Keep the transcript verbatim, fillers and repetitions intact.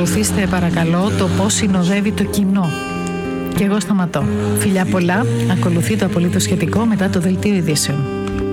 παρακολουθήστε παρακαλώ το πώς συνοδεύει το κοινό. Και εγώ σταματώ. Φιλιά πολλά, ακολουθεί το απολύτως σχετικό μετά το δελτίο ειδήσεων.